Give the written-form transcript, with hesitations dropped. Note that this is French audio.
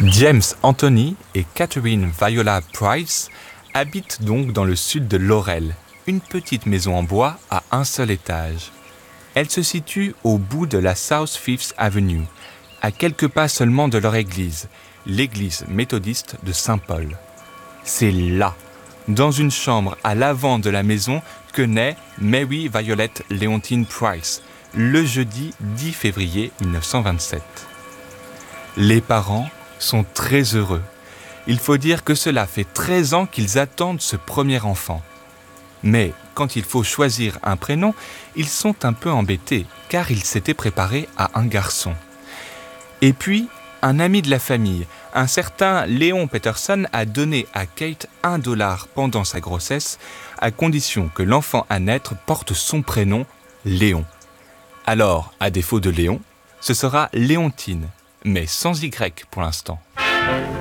James Anthony et Catherine Viola Price habitent donc dans le sud de Laurel, une petite maison en bois à un seul étage. Elle se situe au bout de la South Fifth Avenue, à quelques pas seulement de leur église, l'église méthodiste de Saint-Paul. C'est là, dans une chambre à l'avant de la maison, que naît Mary Violet Leontine Price, le jeudi 10 février 1927. Les parents sont très heureux. Il faut dire que cela fait 13 ans qu'ils attendent ce premier enfant. Mais quand il faut choisir un prénom, ils sont un peu embêtés, car ils s'étaient préparés à un garçon. Et puis, un ami de la famille, un certain Léon Peterson, a donné à Kate $1 pendant sa grossesse, à condition que l'enfant à naître porte son prénom, Léon. Alors, à défaut de Léon, ce sera Léontine, mais sans Y pour l'instant.